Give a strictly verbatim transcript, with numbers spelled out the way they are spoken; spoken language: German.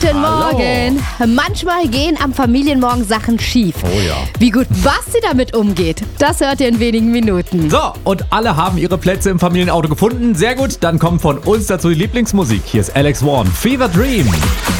Guten Hallo. Morgen. Manchmal gehen am Familienmorgen Sachen schief. Oh ja. Wie gut Basti damit umgeht, das hört ihr in wenigen Minuten. So, und alle haben ihre Plätze im Familienauto gefunden. Sehr gut, dann kommt von uns dazu die Lieblingsmusik. Hier ist Alex Warren, Fever Dream.